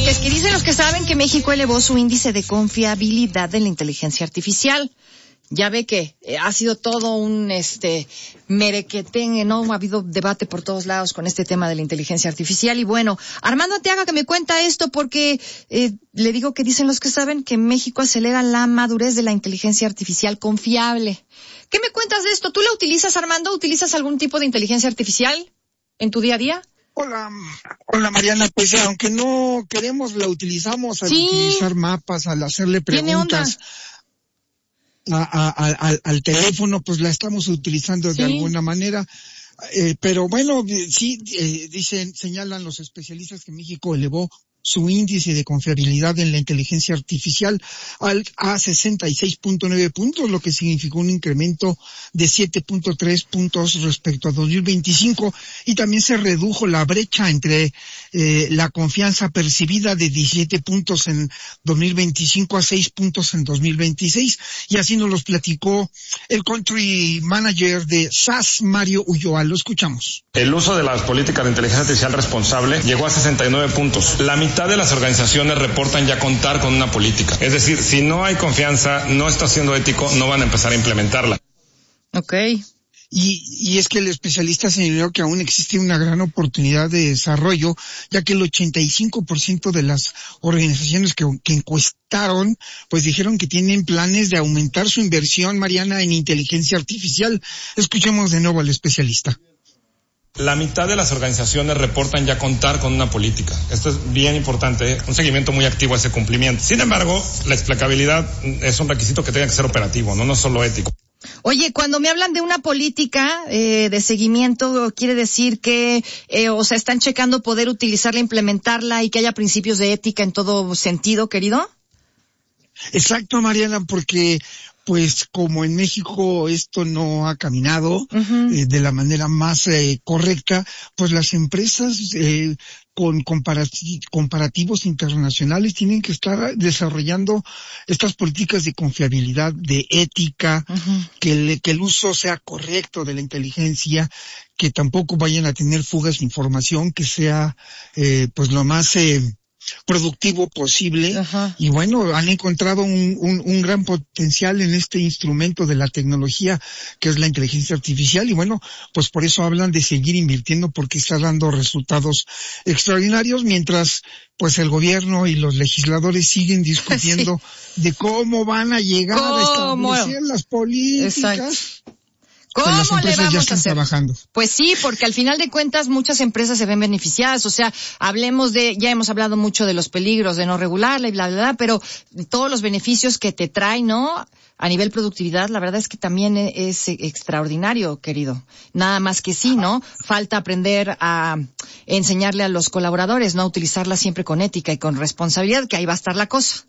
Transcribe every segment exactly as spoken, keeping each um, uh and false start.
es que dicen los que saben que México elevó su índice de confiabilidad en la inteligencia artificial. Ya ve que eh, ha sido todo un este merequetengue, ¿no? Ha habido debate por todos lados con este tema de la inteligencia artificial. Y bueno, Armando Arteaga que me cuenta esto porque eh, le digo que dicen los que saben que México acelera la madurez de la inteligencia artificial confiable. ¿Qué me cuentas de esto? ¿Tú la utilizas, Armando? ¿Utilizas algún tipo de inteligencia artificial en tu día a día? Hola, hola Mariana, pues aunque no queremos, la utilizamos al sí. utilizar mapas, al hacerle preguntas a, a, a, al, al teléfono, pues la estamos utilizando sí. de alguna manera. Eh, pero bueno, sí, eh, dicen, señalan los especialistas que México elevó su índice de confiabilidad en la inteligencia artificial al, a sesenta y seis punto nueve puntos, lo que significó un incremento de siete punto tres puntos respecto a dos mil veinticinco, y también se redujo la brecha entre eh, la confianza percibida de diecisiete puntos en dos mil veinticinco a seis puntos en dos mil veintiséis, y así nos los platicó el country manager de S A S, Mario Ulloa. Lo escuchamos. El uso de las políticas de inteligencia artificial responsable llegó a sesenta y nueve puntos. La mitad de las organizaciones reportan ya contar con una política. Es decir, si no hay confianza, no está siendo ético, no van a empezar a implementarla. Ok. Y, y es que el especialista señaló que aún existe una gran oportunidad de desarrollo, ya que el ochenta y cinco por ciento de las organizaciones que, que encuestaron, pues dijeron que tienen planes de aumentar su inversión, Mariana, en inteligencia artificial. Escuchemos de nuevo al especialista. La mitad de las organizaciones reportan ya contar con una política. Esto es bien importante, ¿eh? Un seguimiento muy activo a ese cumplimiento. Sin embargo, la explicabilidad es un requisito que tenga que ser operativo, no, no solo ético. Oye, cuando me hablan de una política eh, de seguimiento, quiere decir que, eh, o sea, están checando poder utilizarla, implementarla y que haya principios de ética en todo sentido, querido. Exacto, Mariana, porque pues como en México esto no ha caminado uh-huh. eh, de la manera más eh, correcta, pues las empresas eh, con comparati- comparativos internacionales tienen que estar desarrollando estas políticas de confiabilidad, de ética, uh-huh. que, el, que el uso sea correcto de la inteligencia, que tampoco vayan a tener fugas de información, que sea eh, pues lo más eh, productivo posible. Ajá. Y bueno, han encontrado un, un, un gran potencial en este instrumento de la tecnología que es la inteligencia artificial, y bueno, pues por eso hablan de seguir invirtiendo porque está dando resultados extraordinarios, mientras pues el gobierno y los legisladores siguen discutiendo sí. de cómo van a llegar ¿Cómo? a establecer las políticas. Exacto. ¿Cómo pues las le vamos ya están a hacer? Trabajando. Pues sí, porque al final de cuentas muchas empresas se ven beneficiadas. O sea, hablemos de, ya hemos hablado mucho de los peligros de no regularla y bla, bla, bla, pero todos los beneficios que te trae, ¿no? A nivel productividad, la verdad es que también es extraordinario, querido. Nada más que sí, ¿no? Falta aprender a enseñarle a los colaboradores, ¿no? A utilizarla siempre con ética y con responsabilidad, que ahí va a estar la cosa.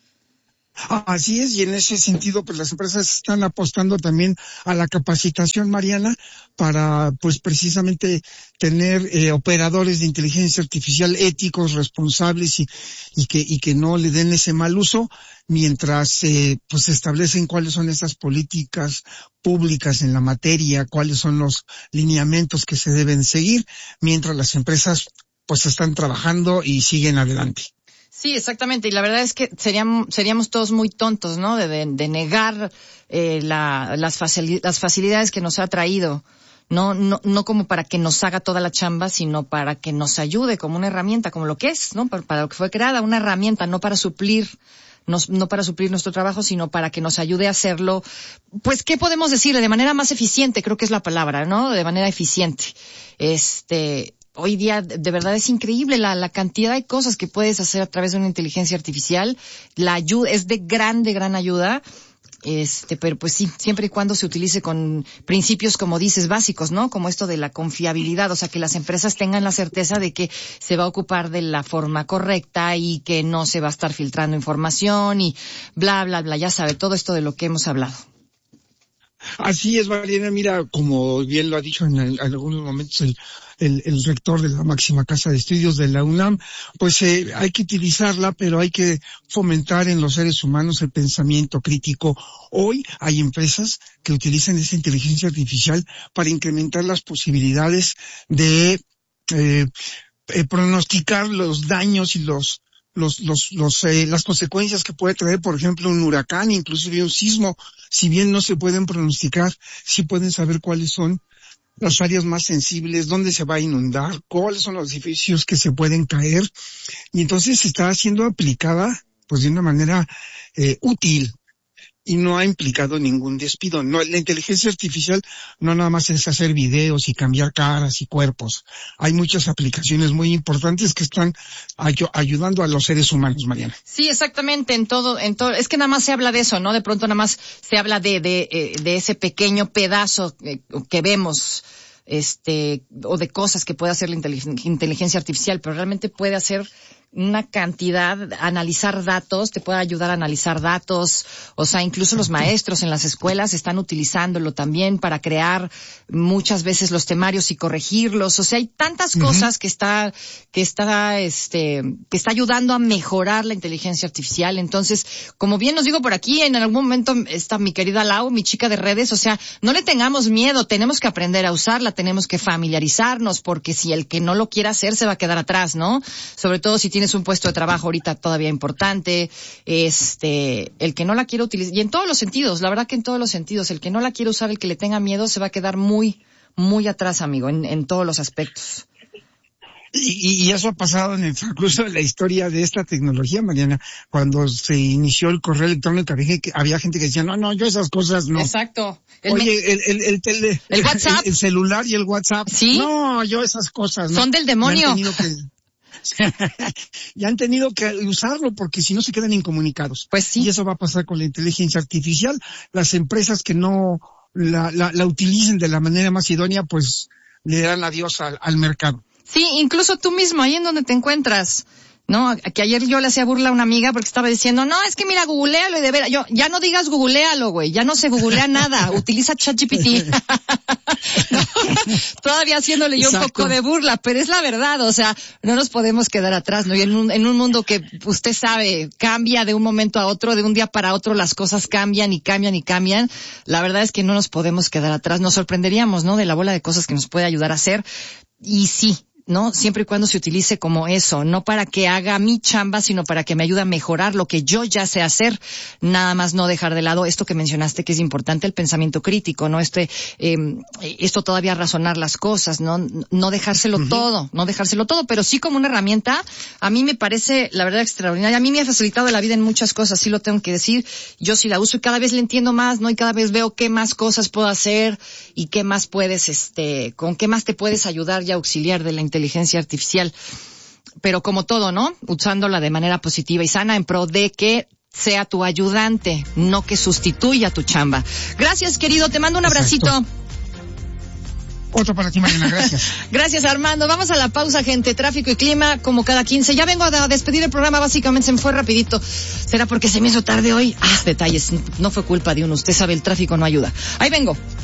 Así es, y en ese sentido, pues las empresas están apostando también a la capacitación, Mariana, para, pues precisamente tener eh, operadores de inteligencia artificial éticos, responsables y, y que, y que no le den ese mal uso, mientras, eh, pues establecen cuáles son esas políticas públicas en la materia, cuáles son los lineamientos que se deben seguir, mientras las empresas, pues están trabajando y siguen adelante. Sí, exactamente. Y la verdad es que seríamos, seríamos todos muy tontos, ¿no? De, de, de negar eh, la, las, facil, las facilidades que nos ha traído. No, no, no como para que nos haga toda la chamba, sino para que nos ayude como una herramienta, como lo que es, ¿no? Para, para lo que fue creada, una herramienta, no para suplir, no, no para suplir nuestro trabajo, sino para que nos ayude a hacerlo. Pues, ¿qué podemos decirle? De manera más eficiente, creo que es la palabra, ¿no? De manera eficiente. Este, Hoy día, de verdad, es increíble la, la cantidad de cosas que puedes hacer a través de una inteligencia artificial. La ayuda es de gran, de gran ayuda. Este, pero pues sí, siempre y cuando se utilice con principios, como dices, básicos, ¿no? Como esto de la confiabilidad, o sea, que las empresas tengan la certeza de que se va a ocupar de la forma correcta y que no se va a estar filtrando información y bla, bla, bla. Ya sabe, todo esto de lo que hemos hablado. Así es, Mariana. Mira, como bien lo ha dicho en, el, en algunos momentos el, el, el rector de la máxima casa de estudios de la UNAM, pues eh, hay que utilizarla, pero hay que fomentar en los seres humanos el pensamiento crítico. Hoy hay empresas que utilizan esa inteligencia artificial para incrementar las posibilidades de eh, eh, pronosticar los daños y los los, los, los, eh, las consecuencias que puede traer, por ejemplo, un huracán, inclusive un sismo. Si bien no se pueden pronosticar, sí pueden saber cuáles son las áreas más sensibles, dónde se va a inundar, cuáles son los edificios que se pueden caer. Y entonces está siendo aplicada, pues, de una manera eh, útil. Y no ha implicado ningún despido. No, la inteligencia artificial no nada más es hacer videos y cambiar caras y cuerpos. Hay muchas aplicaciones muy importantes que están ay- ayudando a los seres humanos, Mariana. Sí, exactamente, en todo, en todo, es que nada más se habla de eso, ¿no? De pronto nada más se habla de, de, eh, de ese pequeño pedazo que, que vemos, este, o de cosas que puede hacer la inteligen- inteligencia artificial, pero realmente puede hacer una cantidad, analizar datos, te puede ayudar a analizar datos, o sea, incluso los maestros en las escuelas están utilizándolo también para crear muchas veces los temarios y corregirlos, o sea, hay tantas uh-huh. cosas que está, que está, este, que está ayudando a mejorar la inteligencia artificial. Entonces, como bien nos digo por aquí, en algún momento está mi querida Lau, mi chica de redes, o sea, no le tengamos miedo, tenemos que aprender a usarla, tenemos que familiarizarnos, porque si el que no lo quiera hacer se va a quedar atrás, ¿no? Sobre todo si tienes un puesto de trabajo ahorita todavía importante, este, el que no la quiere utilizar, y en todos los sentidos, la verdad que en todos los sentidos, el que no la quiere usar, el que le tenga miedo, se va a quedar muy, muy atrás, amigo, en, en todos los aspectos. Y, y eso ha pasado en el transcurso de la historia de esta tecnología, Mariana. Cuando se inició el correo electrónico, había, había gente que decía, no, no, yo esas cosas no. Exacto. El Oye, me... el, el, el, tele, el WhatsApp. El, el celular y el WhatsApp. Sí. No, yo esas cosas no. Son del demonio. Y han tenido que usarlo porque si no se quedan incomunicados. Pues sí. Y eso va a pasar con la inteligencia artificial. Las empresas que no la, la, la utilicen de la manera más idónea, pues le dan adiós al, al mercado. Sí, incluso tú mismo, ahí en donde te encuentras. No, que ayer yo le hacía burla a una amiga porque estaba diciendo, no, es que mira, googlealo y de veras, yo, ya no digas googlealo, güey, ya no se googlea nada, utiliza ChatGPT. No, todavía haciéndole yo un poco de burla, pero es la verdad, o sea, no nos podemos quedar atrás, ¿no? Y en un, en un mundo que usted sabe, cambia de un momento a otro, de un día para otro, las cosas cambian y cambian y cambian, la verdad es que no nos podemos quedar atrás, nos sorprenderíamos, ¿no? De la bola de cosas que nos puede ayudar a hacer, y sí, ¿no? Siempre y cuando se utilice como eso, no para que haga mi chamba, sino para que me ayude a mejorar lo que yo ya sé hacer, nada más no dejar de lado esto que mencionaste que es importante, el pensamiento crítico, ¿no? Este, eh, esto todavía razonar las cosas, ¿no? No dejárselo uh-huh. todo, no dejárselo todo, pero sí como una herramienta, a mí me parece, la verdad, extraordinaria, a mí me ha facilitado la vida en muchas cosas, sí lo tengo que decir, yo sí la uso y cada vez le entiendo más, ¿no? Y cada vez veo qué más cosas puedo hacer y qué más puedes, este, con qué más te puedes ayudar y auxiliar de la inteligencia inteligencia artificial, pero como todo, ¿no? Usándola de manera positiva y sana en pro de que sea tu ayudante, no que sustituya tu chamba. Gracias, querido, te mando un abracito. Exacto. Otro para ti, Mariana, gracias. Gracias, Armando. Vamos a la pausa, gente. Tráfico y clima, como cada quince. Ya vengo a despedir el programa, básicamente se me fue rapidito. ¿Será porque se me hizo tarde hoy? Ah, detalles. No fue culpa de uno. Usted sabe, el tráfico no ayuda. Ahí vengo.